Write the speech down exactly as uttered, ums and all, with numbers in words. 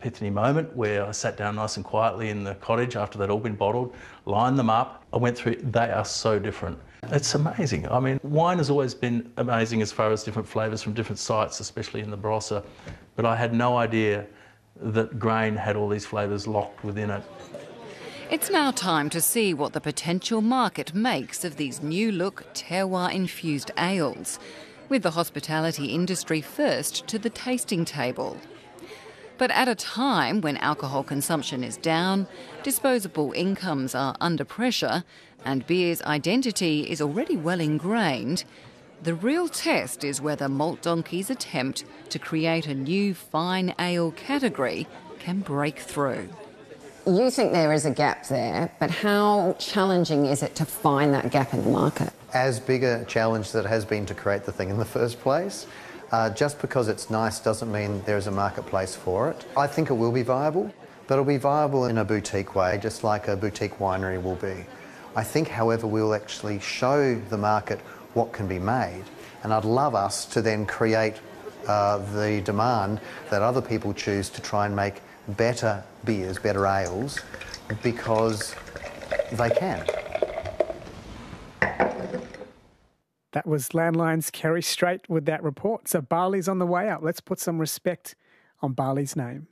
epiphany moment where I sat down nice and quietly in the cottage after they'd all been bottled, lined them up. I went through, they are so different. It's amazing. I mean, wine has always been amazing as far as different flavours from different sites, especially in the Barossa, but I had no idea that grain had all these flavours locked within it. It's now time to see what the potential market makes of these new-look terroir-infused ales, with the hospitality industry first to the tasting table. But at a time when alcohol consumption is down, disposable incomes are under pressure, and beer's identity is already well ingrained, the real test is whether Malt Donkey's attempt to create a new fine ale category can break through. You think there is a gap there, but how challenging is it to find that gap in the market? As big a challenge that it has been to create the thing in the first place. Uh, just because it's nice doesn't mean there is a marketplace for it. I think it will be viable, but it'll be viable in a boutique way, just like a boutique winery will be. I think, however, we'll actually show the market what can be made, and I'd love us to then create uh, the demand that other people choose to try and make better beers, better ales, because they can. That was Landline's Kerry Strait with that report. So barley's on the way up. Let's put some respect on barley's name.